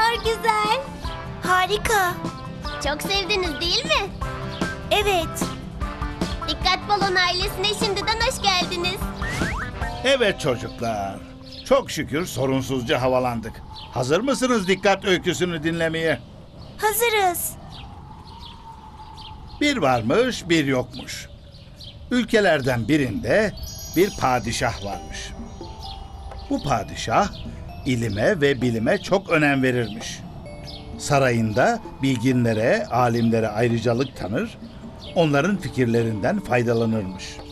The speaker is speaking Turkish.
kadar güzel. Harika. Çok sevdiniz değil mi? Evet. Dikkat Balon ailesine şimdiden hoş geldiniz. Evet çocuklar. Çok şükür sorunsuzca havalandık. Hazır mısınız dikkat öyküsünü dinlemeye? Hazırız. Bir varmış, bir yokmuş. Ülkelerden birinde bir padişah varmış. Bu padişah ilime ve bilime çok önem verirmiş. Sarayında bilginlere, alimlere ayrıcalık tanır, onların fikirlerinden faydalanırmış.